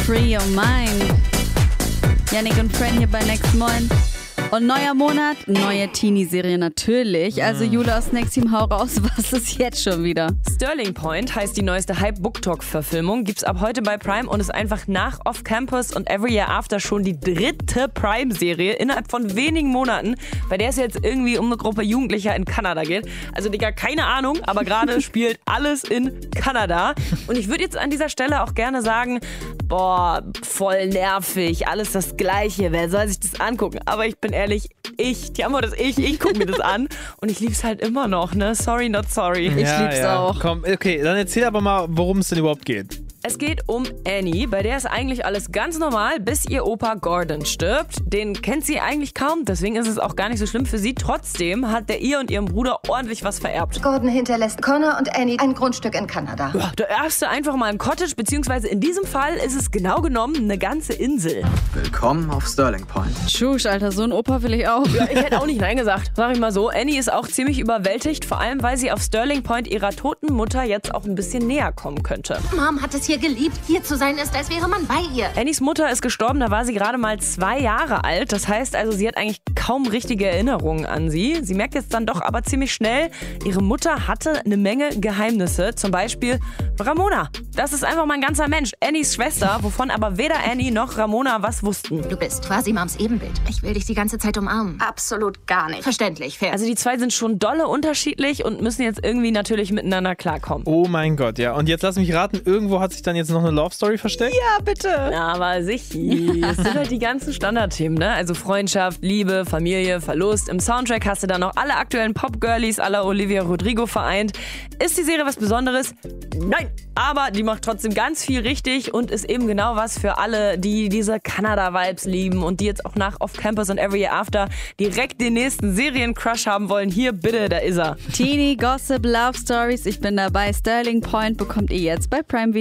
Free Your Mind. Yannick und Fran hier bei Next Moin. Und neuer Monat, neue Teenie-Serie natürlich. Also Jula aus Next Team, hau raus, was ist jetzt schon wieder? Sterling Point heißt die neueste Hype-Book-Talk-Verfilmung. Gibt's ab heute bei Prime und ist einfach nach Off Campus und Every Year After schon die 3. Prime-Serie innerhalb von wenigen Monaten, bei der es jetzt irgendwie um eine Gruppe Jugendlicher in Kanada geht. Also Digga, keine Ahnung, aber gerade spielt alles in Kanada. Und ich würde jetzt an dieser Stelle auch gerne sagen, boah, voll nervig, alles das Gleiche, wer soll sich das angucken? Aber ich bin ehrlich, die Antwort ist ich gucke mir das an und ich lieb's halt immer noch, ne? Sorry, not sorry. Ich lieb's auch. Komm, okay, dann erzähl aber mal, worum es denn überhaupt geht. Es geht um Annie, bei der ist eigentlich alles ganz normal, bis ihr Opa Gordon stirbt. Den kennt sie eigentlich kaum, deswegen ist es auch gar nicht so schlimm für sie. Trotzdem hat der ihr und ihrem Bruder ordentlich was vererbt. Gordon hinterlässt Connor und Annie ein Grundstück in Kanada. Ja, da erbst du einfach mal ein Cottage, beziehungsweise in diesem Fall ist es genau genommen eine ganze Insel. Willkommen auf Sterling Point. Tschusch, Alter, so ein Opa will ich auch. Ja, ich hätte auch nicht Nein gesagt, sag ich mal so. Annie ist auch ziemlich überwältigt, vor allem weil sie auf Sterling Point ihrer toten Mutter jetzt auch ein bisschen näher kommen könnte. Mom hat es hier geliebt. Hier zu sein ist, als wäre man bei ihr. Annies Mutter ist gestorben, da war sie gerade mal 2 Jahre alt. Das heißt also, sie hat eigentlich kaum richtige Erinnerungen an sie. Sie merkt jetzt dann doch aber ziemlich schnell, ihre Mutter hatte eine Menge Geheimnisse. Zum Beispiel Ramona. Das ist einfach mal ein ganzer Mensch. Annies Schwester, wovon aber weder Annie noch Ramona was wussten. Du bist quasi Moms Ebenbild. Ich will dich die ganze Zeit umarmen. Absolut gar nicht. Verständlich, fair. Also die zwei sind schon dolle unterschiedlich und müssen jetzt irgendwie natürlich miteinander klarkommen. Oh mein Gott, ja. Und jetzt lass mich raten, irgendwo hat sich dann jetzt noch eine Love Story versteckt? Ja, bitte. Ja, aber sicher. Es sind halt die ganzen Standardthemen, ne? Also Freundschaft, Liebe, Familie, Verlust. Im Soundtrack hast du dann noch alle aktuellen Pop-Girlies à la Olivia Rodrigo vereint. Ist die Serie was Besonderes? Nein. Aber die macht trotzdem ganz viel richtig und ist eben genau was für alle, die diese Kanada-Vibes lieben und die jetzt auch nach Off Campus und Every Year After direkt den nächsten Serien-Crush haben wollen. Hier, bitte, da ist er. Teenie, Gossip, Love Stories, ich bin dabei. Sterling Point bekommt ihr jetzt bei Prime Video.